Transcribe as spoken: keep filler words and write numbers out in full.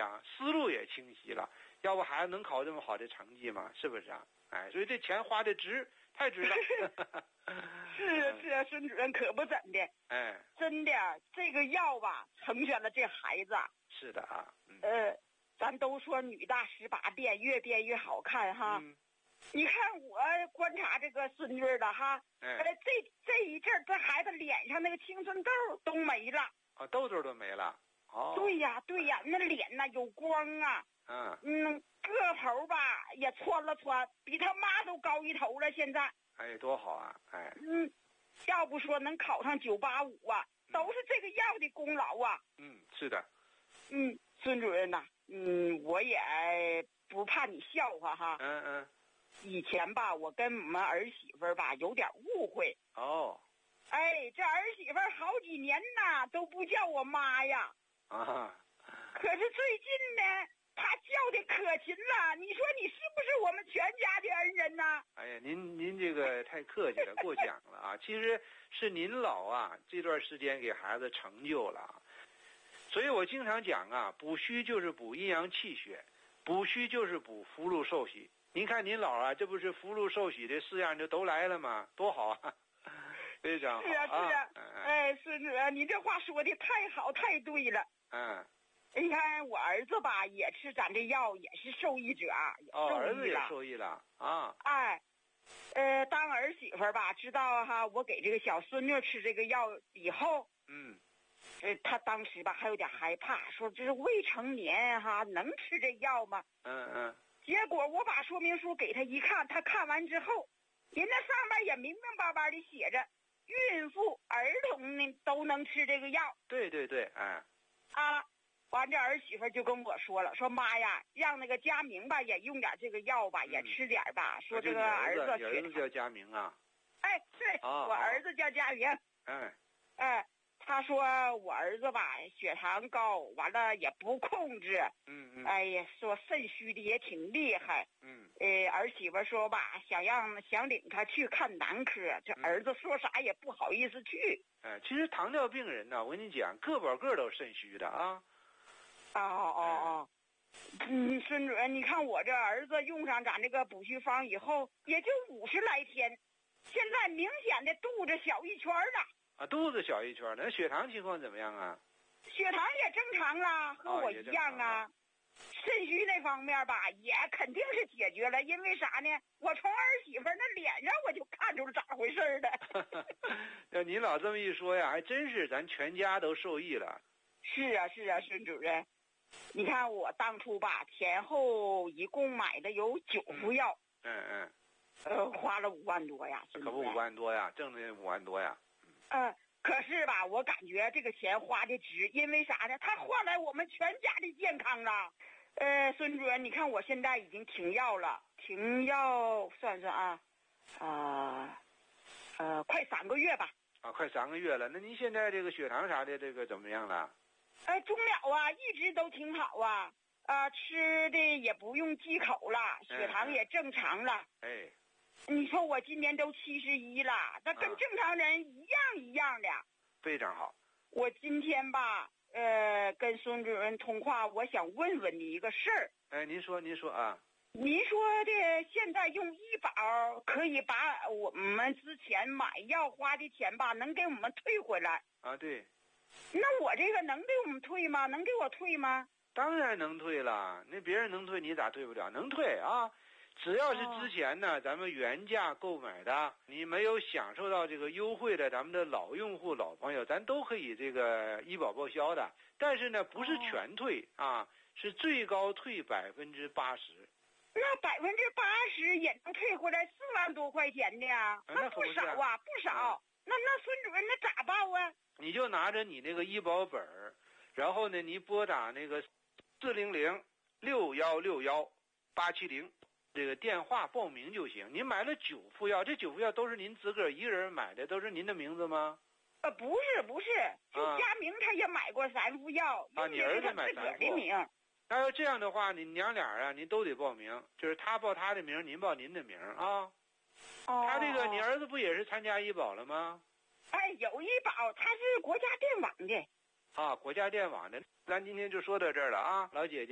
样，思路也清晰了，要不孩子能考这么好的成绩吗？是不是啊？哎，所以这钱花的值，太值了。 是啊是啊，孙主任可不怎的， 哎， 真的，这个药吧，成全了这孩子。 是的啊，嗯、 呃，咱都说女大十八变，越变越好看哈。 嗯、 你看我观察这个孙女的哈， 哎， 呃，这这一阵儿，这孩子脸上那个青春痘都没了， 啊，痘痘都没了。哦， 对呀对呀，那脸呐有光啊， 嗯嗯，个头吧也窜了窜，比他妈都高一头了。现在， 哎，多好啊！哎， 嗯，要不说能考上九八五啊，都是这个药的功劳啊。 嗯，是的。 嗯，孙主任呐，嗯，我也不怕你笑话哈。 嗯嗯。 以前吧，我跟我们儿媳妇儿吧有点误会。 哦。 哎，这儿媳妇儿好几年呐都不叫我妈呀。 啊。 可是最近呢，她叫的可勤了。你说你是不是我们全家的恩人呐？ 哎呀，您您这个太客气了，过奖了啊！其实是您老啊，这段时间给孩子成就了。所以我经常讲啊，补虚就是补阴阳气血，补虚就是补福禄寿喜。您看您老啊，这不是福禄寿喜这四样就都来了吗？多好啊！非常好。 是啊是啊， 嗯、 哎，孙主任，你这话说的太好太对了。 嗯。 你看我儿子吧，也吃咱这药，也是受益者，也哦， 受益了。 儿子也受益了啊！ 哎，呃，当儿媳妇儿吧，知道哈，我给这个小孙女吃这个药以后， 嗯， 呃，他当时吧还有点害怕，说这是未成年哈，能吃这药吗？ 嗯嗯。 结果我把说明书给他一看，他看完之后，人家上面也明明白白的写着，孕妇、儿童呢都能吃这个药。 对对对，哎。 啊。完，这儿媳妇就跟我说了，说妈呀，让那个佳明吧也用点这个药吧，嗯、也吃点吧。说这个儿子， 你儿子叫佳明啊？ 哎，对， 哦、 我儿子叫佳明。 哎， 哎，他说我儿子吧血糖高，完了也不控制。 嗯嗯。 哎呀，说肾虚的也挺厉害。 嗯。 呃，儿媳妇说吧，想让想领他去看男科，这儿子说啥也不好意思去。 哎，其实糖尿病人呢，我跟你讲，个把个都肾虚的啊。 哦哦哦，嗯，孙主任，你看我这儿子用上咱这个补虚方以后，也就五十来天，现在明显的肚子小一圈了。 啊，肚子小一圈了，那血糖情况怎么样啊？ 血糖也正常啦，和我一样啊。肾虚那方面吧，也肯定是解决了，因为啥呢？我从儿媳妇那脸上我就看出了咋回事的。 那您老这么一说呀，还真是咱全家都受益了。 是啊，是啊，孙主任。你看我当初吧，前后一共买的有九副药， 嗯嗯， 呃，花了五万多呀， 可不五万多呀，挣的五万多呀。 嗯、呃，可是吧，我感觉这个钱花的值，因为啥呢？它换来我们全家的健康了。呃，孙主任，你看我现在已经停药了，停药算算啊，啊、呃，呃，快三个月吧。 啊，快三个月了。那您现在这个血糖啥的，这个怎么样了？ 呃，中了啊，一直都挺好啊，啊、呃，吃的也不用忌口了，血糖也正常了。 哎， 你说我今年都七十一了，那跟正常人一样一样的。 非常好。 我今天吧，呃，跟孙主任通话，我想问问你一个事儿。 哎，您说，您说啊。 您说的现在用医保可以把我们之前买药花的钱吧，能给我们退回来。 啊，对。 那我这个能给我们退吗？能给我退吗？ 当然能退了，那别人能退，你咋退不了？能退啊！只要是之前呢，哦、咱们原价购买的，你没有享受到这个优惠的，咱们的老用户、老朋友，咱都可以这个医保报销的。但是呢，不是全退、哦、啊，是最高退百分之八十。 那百分之八十也能退回来四万多块钱的呀， 那不少啊，不少。嗯、那那孙主任那咋报啊？ 你就拿着你那个医保本儿，然后呢，你拨打那个四零零六幺六幺八七零这个电话报名就行。您买了九副药，这九副药都是您自个儿一个人买的，都是您的名字吗？ 呃，不是不是，就佳明他也买过三副药， 啊，你儿子买三副。 的名。 那要这样的话，你娘俩啊，您都得报名，就是他报他的名，您报您的名啊。 哦。 他这个，你儿子不也是参加医保了吗？ 哎，有医保，他是国家电网的。 啊，国家电网的。咱今天就说到这儿了啊，老姐姐。